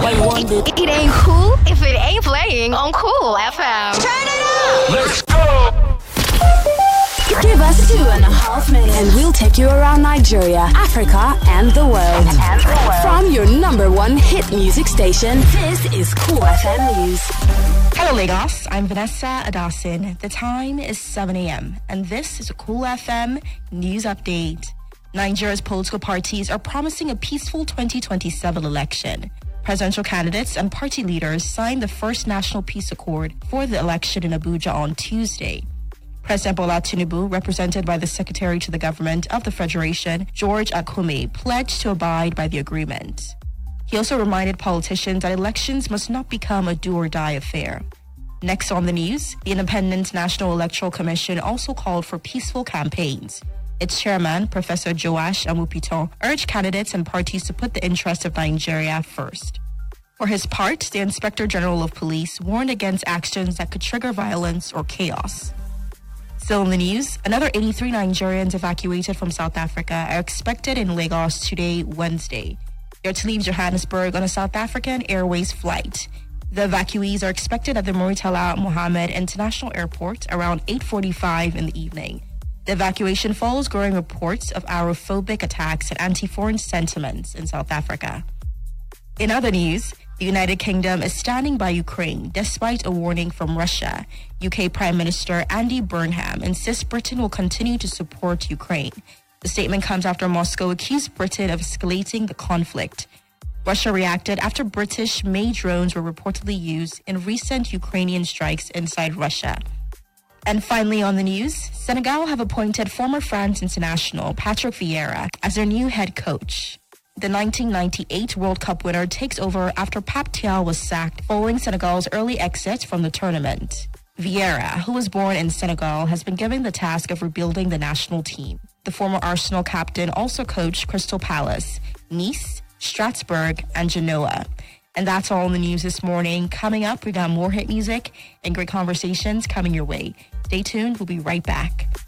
It ain't cool if it ain't playing on Cool FM. Turn it up! Let's go! Give us 2.5 minutes and we'll take you around Nigeria, Africa, and the world. From your number one hit music station, this is Cool FM News. Hello Lagos, I'm Vanessa Adasin. The time is 7 a.m. and this is a Cool FM News Update. Nigeria's political parties are promising a peaceful 2027 election. Presidential candidates and party leaders signed the first National Peace Accord for the election in Abuja on Tuesday. President Bola Tinubu, represented by the Secretary to the Government of the Federation, George Akume, pledged to abide by the agreement. He also reminded politicians that elections must not become a do-or-die affair. Next on the news, the Independent National Electoral Commission also called for peaceful campaigns. Its chairman, Professor Joash Amupiton, urged candidates and parties to put the interests of Nigeria first. For his part, the Inspector General of Police warned against actions that could trigger violence or chaos. Still in the news, another 83 Nigerians evacuated from South Africa are expected in Lagos today, Wednesday. They are to leave Johannesburg on a South African Airways flight. The evacuees are expected at the Murtala Mohammed International Airport around 8:45 in the evening. The evacuation follows growing reports of Arabophobic attacks and anti-foreign sentiments in South Africa. In other news, the United Kingdom is standing by Ukraine despite a warning from Russia. UK Prime Minister Andy Burnham insists Britain will continue to support Ukraine. The statement comes after Moscow accused Britain of escalating the conflict. Russia reacted after British-made drones were reportedly used in recent Ukrainian strikes inside Russia. And finally on the news, Senegal have appointed former France international Patrick Vieira as their new head coach. The 1998 World Cup winner takes over after Pape Thiaw was sacked following Senegal's early exit from the tournament. Vieira, who was born in Senegal, has been given the task of rebuilding the national team. The former Arsenal captain also coached Crystal Palace, Nice, Strasbourg, and Genoa. And that's all in the news this morning. Coming up, we got more hit music and great conversations coming your way. Stay tuned. We'll be right back.